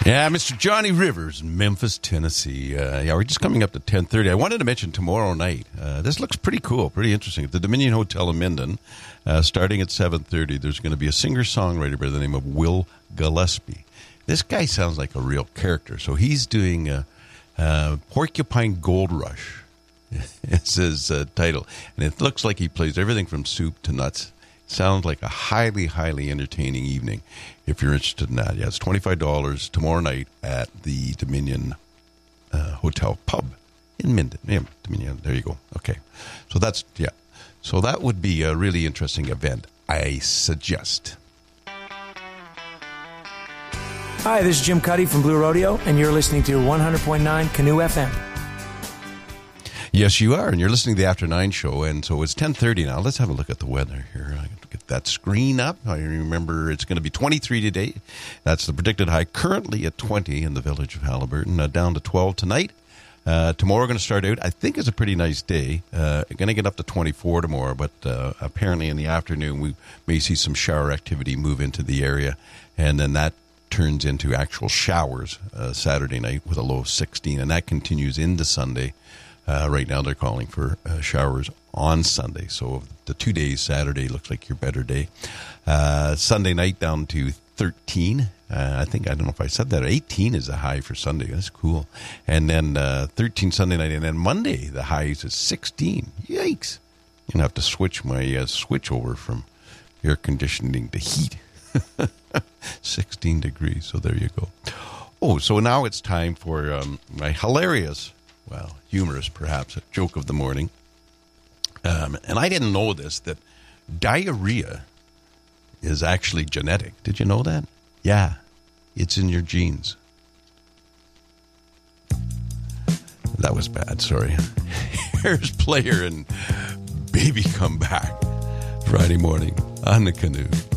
Yeah, Mr. Johnny Rivers, Memphis, Tennessee. We're just coming up to 10:30. I wanted to mention tomorrow night. This looks pretty cool, pretty interesting. At the Dominion Hotel in Minden, starting at 7:30, there's going to be a singer-songwriter by the name of Will Gillespie. This guy sounds like a real character. So he's doing Porcupine Gold Rush. It's his title. And it looks like he plays everything from soup to nuts. Sounds like a highly, highly entertaining evening if you're interested in that. Yeah, it's $25 tomorrow night at the Dominion Hotel Pub in Minden. Yeah, Dominion, there you go. Okay. So So that would be a really interesting event, I suggest. Hi, this is Jim Cuddy from Blue Rodeo, and you're listening to 100.9 Canoe FM. Yes, you are, and you're listening to the After 9 show, and so it's 10:30 now. Let's have a look at the weather here. I have to get that screen up. I remember it's going to be 23 today. That's the predicted high, currently at 20 in the village of Halliburton, down to 12 tonight. Tomorrow we're going to start out, I think it's a pretty nice day. Going to get up to 24 tomorrow, but apparently in the afternoon we may see some shower activity move into the area, and then that turns into actual showers Saturday night with a low of 16, and that continues into Sunday. Right now they're calling for showers on Sunday. So the 2 days, Saturday looks like your better day. Sunday night down to 13. I don't know if I said that. 18 is the high for Sunday. That's cool. And then 13 Sunday night. And then Monday, the high is 16. Yikes. I'm going to have to switch my switch over from air conditioning to heat. 16 degrees. So there you go. Oh, so now it's time for my hilarious, humorous perhaps, a joke of the morning. And I didn't know this, that diarrhea is actually genetic. Did you know that? Yeah, it's in your genes. That was bad, sorry. Here's Player and Baby Come Back. Friday morning on the Canoe.